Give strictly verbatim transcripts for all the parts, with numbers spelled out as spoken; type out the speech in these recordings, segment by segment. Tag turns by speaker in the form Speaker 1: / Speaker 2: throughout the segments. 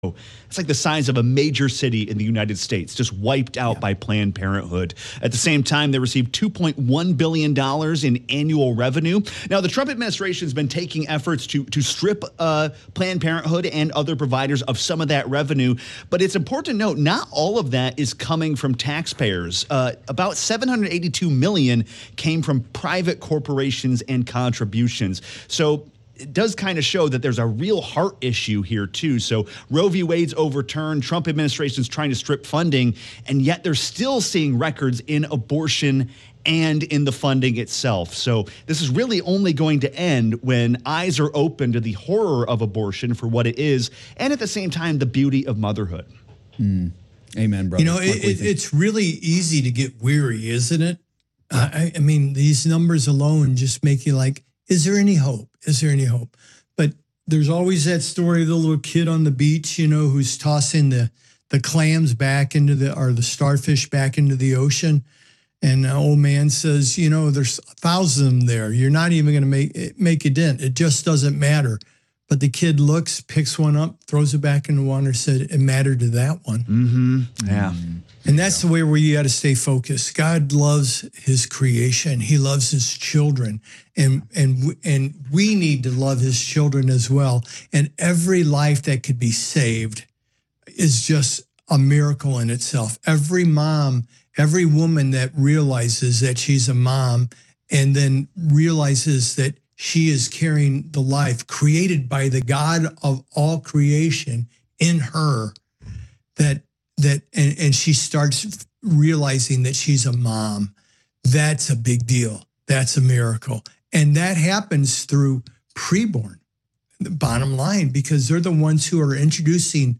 Speaker 1: It's like the size of a major city in the United States, just wiped out yeah. by Planned Parenthood. At the same time, they received two point one billion dollars in annual revenue. Now, the Trump administration has been taking efforts to, to strip uh, Planned Parenthood and other providers of some of that revenue. But it's important to note, not all of that is coming from taxpayers. Uh, about seven hundred eighty-two million dollars came from private corporations and contributions. So it does kind of show that there's a real heart issue here, too. So Roe v. Wade's overturned, Trump administration's trying to strip funding, and yet they're still seeing records in abortion and in the funding itself. So this is really only going to end when eyes are open to the horror of abortion for what it is, and at the same time, the beauty of motherhood.
Speaker 2: Mm. Amen, brother.
Speaker 3: You know, it, it, it's really easy to get weary, isn't it? Uh, I, I mean, these numbers alone just make you like, is there any hope? Is there any hope? But there's always that story of the little kid on the beach, you know, who's tossing the, the clams back into the, or the starfish back into the ocean. And an old man says, you know, there's thousands of them there. You're not even going to make, make a dent. It just doesn't matter. But the kid looks, picks one up, throws it back in the water, said it mattered to that one.
Speaker 1: Mm-hmm. Yeah.
Speaker 3: And that's the way where you got to stay focused. God loves his creation. He loves his children. And, and, and we need to love his children as well. And every life that could be saved is just a miracle in itself. Every mom, every woman that realizes that she's a mom and then realizes that she is carrying the life created by the God of all creation in her, that that and, and she starts realizing that she's a mom. That's a big deal. That's a miracle. And that happens through preborn, the bottom line, because they're the ones who are introducing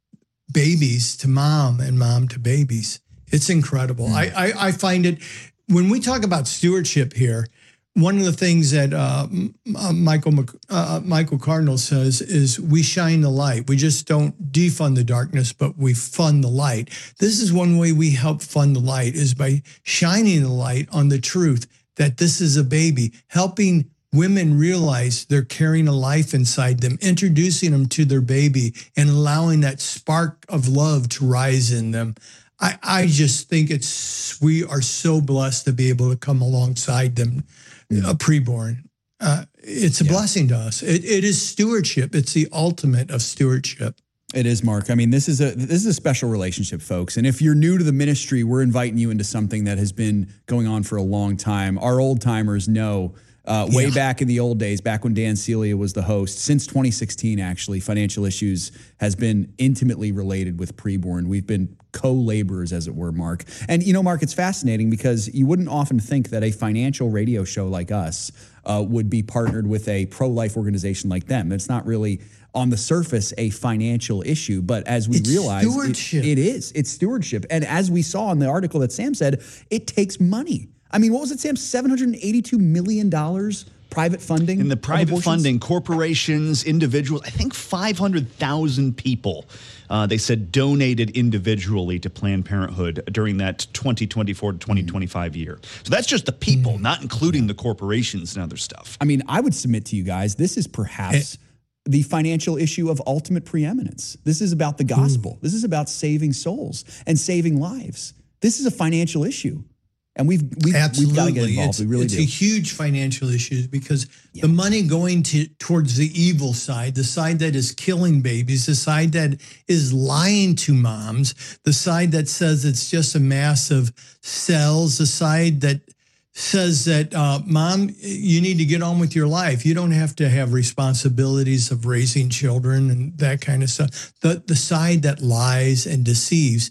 Speaker 3: babies to mom and mom to babies. It's incredible. Mm. I, I, I find it, when we talk about stewardship here, one of the things that uh, Michael uh, Michael Cardinal says is we shine the light. We just don't defund the darkness, but we fund the light. This is one way we help fund the light, is by shining the light on the truth that this is a baby, helping women realize they're carrying a life inside them, introducing them to their baby and allowing that spark of love to rise in them. I, I just think it's, we are so blessed to be able to come alongside them. A preborn. Uh, it's a yeah. blessing to us. It, it is stewardship. It's the ultimate of stewardship.
Speaker 2: It is, Mark. I mean, this is a this is a special relationship, folks. And if you're new to the ministry, we're inviting you into something that has been going on for a long time. Our old timers know uh, way yeah. back in the old days, back when Dan Celia was the host, since twenty sixteen, actually, Financial Issues has been intimately related with preborn. We've been co-laborers, as it were, Mark. And, you know, Mark, it's fascinating because you wouldn't often think that a financial radio show like us uh, would be partnered with a pro-life organization like them. It's not really, on the surface, a financial issue, but as we
Speaker 3: it's
Speaker 2: realize,
Speaker 3: stewardship.
Speaker 2: It, it is. It's stewardship. And as we saw in the article that Sam said, it takes money. I mean, what was it, Sam? seven hundred eighty-two million dollars private funding?
Speaker 1: In the private funding, corporations, individuals, I think five hundred thousand people, uh, they said, donated individually to Planned Parenthood during that twenty twenty-four to twenty twenty-five year. So that's just the people, mm. not including the corporations and other stuff.
Speaker 2: I mean, I would submit to you guys, this is perhaps it, the financial issue of ultimate preeminence. This is about the gospel. Mm. This is about saving souls and saving lives. This is a financial issue. And we've we've, we've got to get involved.
Speaker 3: It's,
Speaker 2: we really
Speaker 3: it's
Speaker 2: do.
Speaker 3: It's a huge financial issue because yeah. the money going to towards the evil side, the side that is killing babies, the side that is lying to moms, the side that says it's just a mass of cells, the side that says that, uh, mom, you need to get on with your life. You don't have to have responsibilities of raising children and that kind of stuff. The, the side that lies and deceives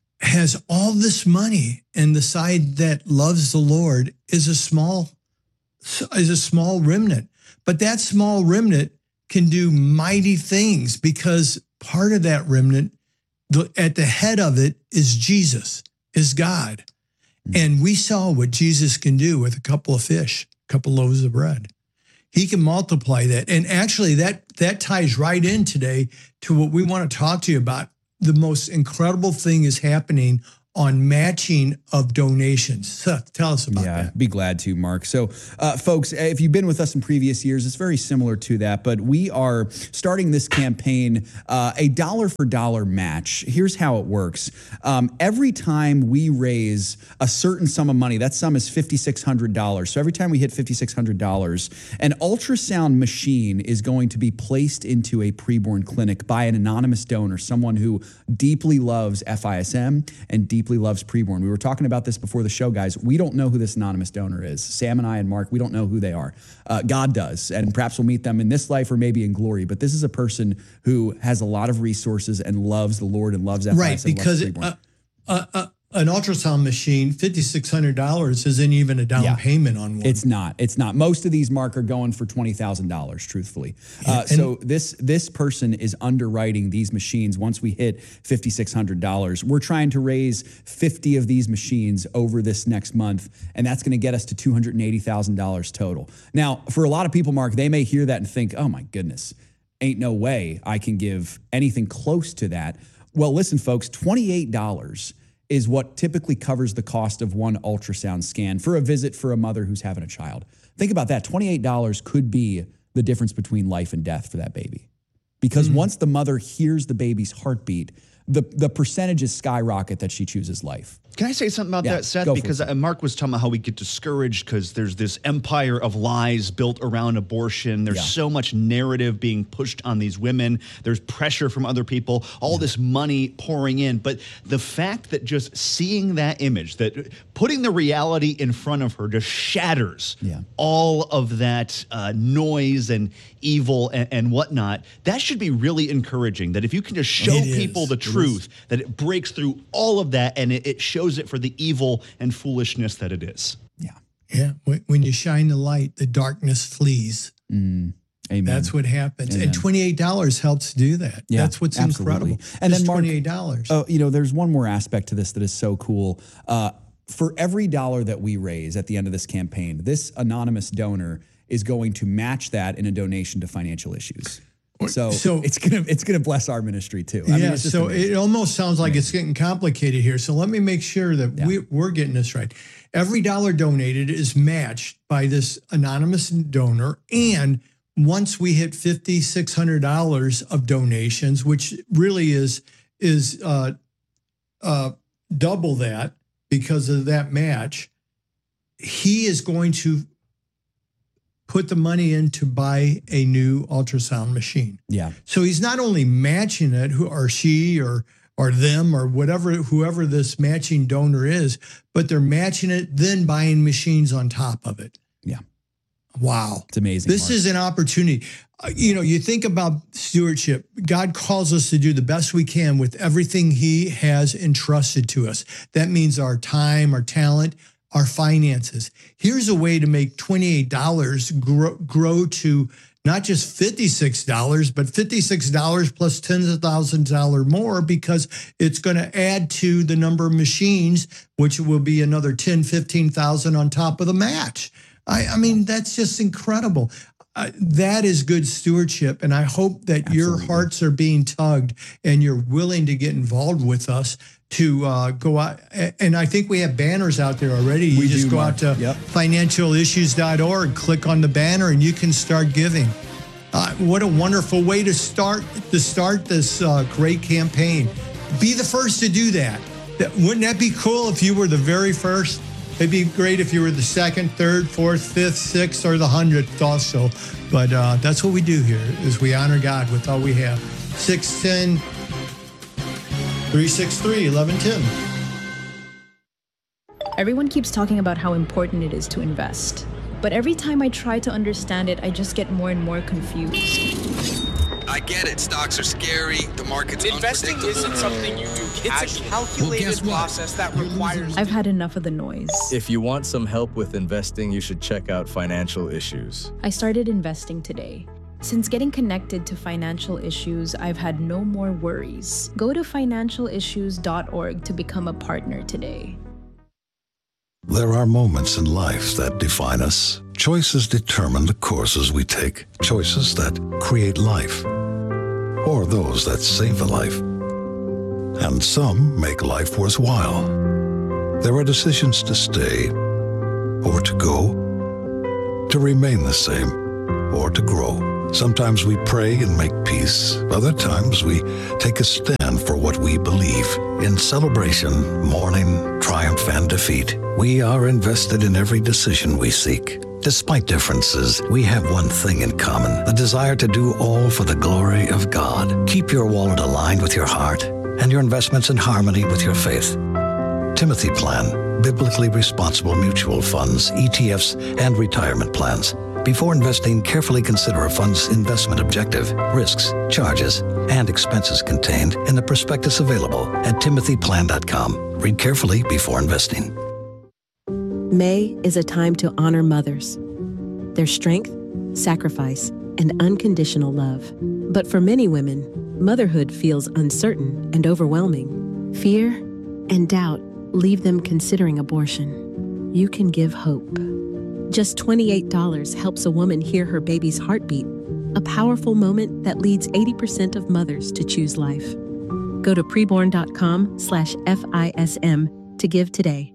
Speaker 3: has all this money, and the side that loves the Lord is a small is a small remnant. But that small remnant can do mighty things because part of that remnant, the, at the head of it, is Jesus, is God. Mm-hmm. And we saw what Jesus can do with a couple of fish, a couple loaves of bread. He can multiply that. And actually, that that ties right in today to what we want to talk to you about. The most incredible thing is happening on matching of donations. Seth, tell us about
Speaker 2: Yeah,
Speaker 3: that.
Speaker 2: be glad to, Mark. So, uh, folks, if you've been with us in previous years, it's very similar to that, but we are starting this campaign, uh, a dollar for dollar match. Here's how it works. Um, every time we raise a certain sum of money, that sum is five thousand six hundred dollars. So every time we hit five thousand six hundred dollars, an ultrasound machine is going to be placed into a preborn clinic by an anonymous donor, someone who deeply loves F I S M and deeply loves preborn. We were talking about this before the show, guys. We don't know who this anonymous donor is. Sam and I and Mark, we don't know who they are. Uh, God does, and perhaps we'll meet them in this life or maybe in glory. But this is a person who has a lot of resources and loves the Lord and loves F I S M.
Speaker 3: Right, because
Speaker 2: loves preborn.
Speaker 3: uh, uh, uh, an ultrasound machine, five thousand six hundred dollars isn't even a down
Speaker 2: Yeah.
Speaker 3: payment on one.
Speaker 2: It's not. It's not. Most of these, Mark, are going for twenty thousand dollars, truthfully. Uh, so this this person is underwriting these machines. Once we hit five thousand six hundred dollars, we're trying to raise fifty of these machines over this next month, and that's going to get us to two hundred eighty thousand dollars total. Now, for a lot of people, Mark, they may hear that and think, oh my goodness, ain't no way I can give anything close to that. Well, listen, folks, twenty-eight dollars is what typically covers the cost of one ultrasound scan for a visit for a mother who's having a child. Think about that. twenty-eight dollars could be the difference between life and death for that baby. Because mm-hmm. once the mother hears the baby's heartbeat, the, the percentages skyrocket that she chooses life.
Speaker 1: Can I say something about
Speaker 2: Yeah,
Speaker 1: that, Seth?
Speaker 2: go for
Speaker 1: Because
Speaker 2: it.
Speaker 1: uh, Mark was talking about how we get discouraged because there's this empire of lies built around abortion. There's
Speaker 2: Yeah.
Speaker 1: so much narrative being pushed on these women. There's pressure from other people, all this money pouring in. But the fact that just seeing that image, that putting the reality in front of her just shatters
Speaker 2: Yeah.
Speaker 1: all of that uh, noise and evil and, and whatnot, that should be really encouraging. That if you can just show
Speaker 3: It is.
Speaker 1: people the
Speaker 3: It
Speaker 1: truth, that it breaks through all of that and it, it shows it for the evil and foolishness that it is.
Speaker 2: Yeah.
Speaker 3: Yeah, when, when you shine the light, the darkness flees.
Speaker 2: Mm, amen.
Speaker 3: That's what happens.
Speaker 2: Amen.
Speaker 3: And twenty-eight dollars helps do that.
Speaker 2: Yeah,
Speaker 3: That's what's
Speaker 2: absolutely.
Speaker 3: incredible.
Speaker 2: And
Speaker 3: Just
Speaker 2: then, Mark,
Speaker 3: twenty-eight dollars.
Speaker 2: Oh, you know, there's one more aspect to this that is so cool. Uh, for every dollar that we raise at the end of this campaign, this anonymous donor is going to match that in a donation to Financial Issues. So,
Speaker 3: So-
Speaker 2: it's gonna it's gonna bless our ministry too. I mean,
Speaker 3: yeah,
Speaker 2: it's just
Speaker 3: so
Speaker 2: amazing.
Speaker 3: it almost sounds like it's getting complicated here. So let me make sure that
Speaker 2: Yeah.
Speaker 3: we, we're getting this right. Every dollar donated is matched by this anonymous donor. And once we hit five thousand six hundred dollars of donations, which really is, is uh, uh, double that because of that match, he is going to put the money in to buy a new ultrasound machine.
Speaker 2: yeah,
Speaker 3: So he's not only matching it, who or she or or them or whatever, whoever this matching donor is, but they're matching it, then buying machines on top of it.
Speaker 2: yeah,
Speaker 3: Wow.
Speaker 2: it's amazing.
Speaker 3: This
Speaker 2: Mark.
Speaker 3: is an opportunity. Uh, you know, you think about stewardship. God calls us to do the best we can with everything he has entrusted to us. That means our time, our talent, our finances. Here's a way to make twenty-eight dollars grow, grow to not just fifty-six dollars, but fifty-six dollars plus ten thousand dollars more, because it's going to add to the number of machines, which will be another ten, fifteen thousand on top of the match. I, I mean, that's just incredible. Uh, that is good stewardship. And I hope that your
Speaker 2: Absolutely.
Speaker 3: hearts are being tugged and you're willing to get involved with us to uh, go out. And I think we have banners out there already. You
Speaker 2: We
Speaker 3: just
Speaker 2: do,
Speaker 3: go
Speaker 2: Mark.
Speaker 3: out to
Speaker 2: Yep.
Speaker 3: financial issues dot org, click on the banner, and you can start giving. Uh, what a wonderful way to start to start this uh, great campaign. Be the first to do that. that. Wouldn't that be cool if you were the very first? It'd be great if you were the second, third, fourth, fifth, sixth, or the hundredth also. But uh, that's what we do here, is we honor God with all we have. six ten, three six three, eleven ten.
Speaker 4: Everyone keeps talking about how important it is to invest. But every time I try to understand it, I just get more and more confused.
Speaker 5: I get it. Stocks are scary. The market's
Speaker 6: Investing
Speaker 5: unpredictable.
Speaker 6: isn't something you do casually. It's a calculated
Speaker 7: guess what?
Speaker 6: process that requires...
Speaker 4: I've had enough of the noise.
Speaker 7: If you want some help with investing, you should check out Financial Issues.
Speaker 4: I started investing today. Since getting connected to Financial Issues, I've had no more worries. Go to financial issues dot org to become a partner today.
Speaker 8: There are moments in life that define us. Choices determine the courses we take. Choices that create life, or those that save a life. and some make life worthwhile. There are decisions to stay or to go, to remain the same or to grow. Sometimes we pray and make peace. Other times we take a stand for what we believe. In celebration, mourning, triumph, and defeat, we are invested in every decision we seek. Despite differences, we have one thing in common, the desire to do all for the glory of God. Keep your wallet aligned with your heart and your investments in harmony with your faith. Timothy Plan, biblically responsible mutual funds, E T Fs, and retirement plans. Before investing, carefully consider a fund's investment objective, risks, charges, and expenses contained in the prospectus available at timothy plan dot com. Read carefully before investing.
Speaker 9: May is a time to honor mothers, their strength, sacrifice, and unconditional love. But for many women, motherhood feels uncertain and overwhelming. Fear and doubt leave them considering abortion. You can give hope. Just twenty-eight dollars helps a woman hear her baby's heartbeat, a powerful moment that leads eighty percent of mothers to choose life. Go to preborn.com slash FISM to give today.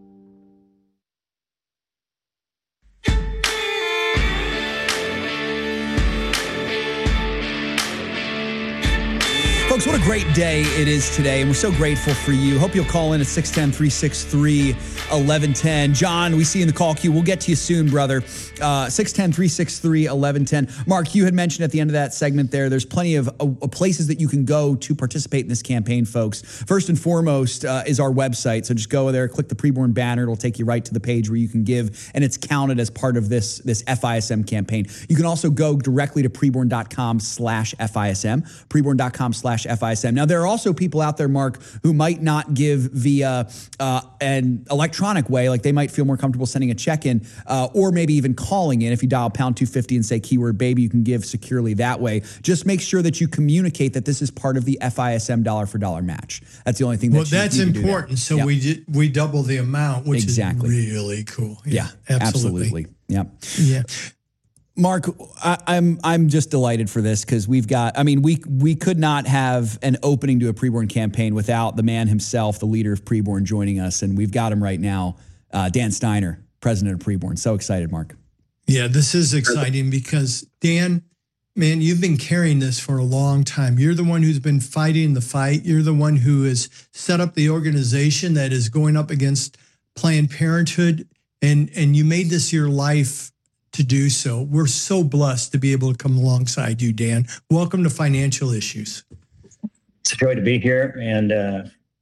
Speaker 2: Folks, what a great day it is today, and we're so grateful for you. Hope you'll call in at six one zero, three six three, one one one zero. John, we see you in the call queue. We'll get to you soon, brother. Uh, six one zero, three six three, one one one zero. Mark, you had mentioned at the end of that segment there, there's plenty of uh, places that you can go to participate in this campaign, folks. First and foremost uh, is our website. So just go there, click the Preborn banner. It'll take you right to the page where you can give, and it's counted as part of this, this F I S M campaign. You can also go directly to preborn.com slash FISM, preborn.com slash F I S M. Now, there are also people out there, Mark, who might not give via uh, an electronic way, like they might feel more comfortable sending a check in uh, or maybe even calling in. If you dial pound two fifty and say keyword baby, you can give securely that way. Just make sure that you communicate that this is part of the F I S M dollar for dollar match. That's the only thing that
Speaker 3: well,
Speaker 2: you
Speaker 3: that's
Speaker 2: need to
Speaker 3: important.
Speaker 2: Do that.
Speaker 3: So
Speaker 2: yep.
Speaker 3: we did, we double the amount, which
Speaker 2: exactly.
Speaker 3: is really cool.
Speaker 2: Yeah,
Speaker 3: yeah
Speaker 2: absolutely.
Speaker 3: absolutely.
Speaker 2: Yep.
Speaker 3: Yeah.
Speaker 2: Mark, I, I'm I'm just delighted for this because we've got, I mean, we we could not have an opening to a Preborn campaign without the man himself, the leader of Preborn, joining us. And we've got him right now, uh, Dan Steiner, president of Preborn. So excited, Mark.
Speaker 3: Yeah, this is exciting because, Dan, man, you've been carrying this for a long time. You're the one who's been fighting the fight. You're the one who has set up the organization that is going up against Planned Parenthood. And, and you made this your life to do so. We're so blessed to be able to come alongside you, Dan. Welcome to Financial Issues.
Speaker 10: It's a joy to be here, and uh,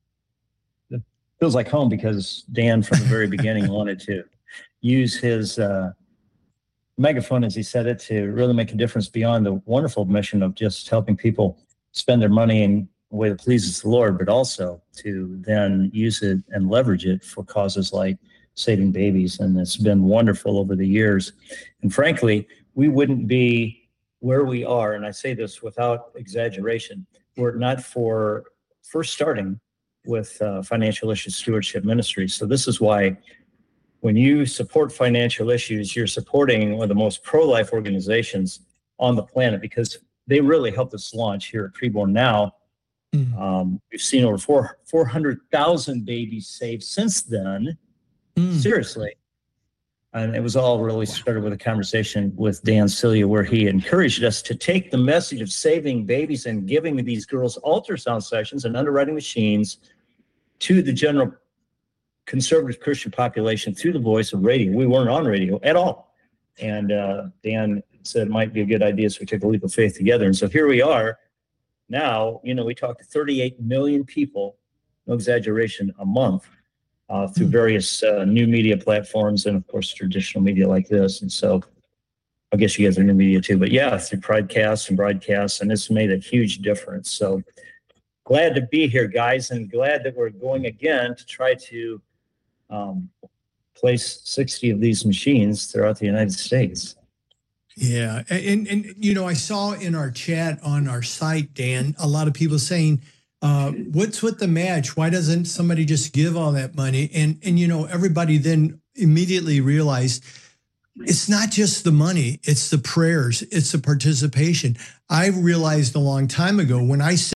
Speaker 10: it feels like home because Dan, from the very beginning, wanted to use his uh, megaphone, as he said it, to really make a difference beyond the wonderful mission of just helping people spend their money in a way that pleases the Lord, but also to then use it and leverage it for causes like saving babies. And it's been wonderful over the years. And frankly, we wouldn't be where we are, and I say this without exaggeration, were it not for first starting with uh, Financial Issues Stewardship Ministry. So this is why when you support Financial Issues, you're supporting one of the most pro-life organizations on the planet, because they really helped us launch here at Preborn Now. Mm. Um, we've seen over four, four hundred thousand babies saved since then. Mm. Seriously. And it was all really started with a conversation with Dan Celia, where he encouraged us to take the message of saving babies and giving these girls ultrasound sessions and underwriting machines to the general conservative Christian population through the voice of radio. We weren't on radio at all. And uh, Dan said it might be a good idea, so we took a leap of faith together. And so here we are now. You know, we talk to thirty-eight million people, no exaggeration, a month. Uh, through various uh, new media platforms and, of course, traditional media like this. And so I guess you guys are new media too. But, yeah, through podcasts and broadcasts, and it's made a huge difference. So glad to be here, guys, and glad that we're going again to try to um, place sixty of these machines throughout the United States.
Speaker 3: Yeah. And, and, you know, I saw in our chat on our site, Dan, a lot of people saying, Uh, what's with the match? Why doesn't somebody just give all that money? And, and you know, everybody then immediately realized it's not just the money, it's the prayers, it's the participation. I realized a long time ago when I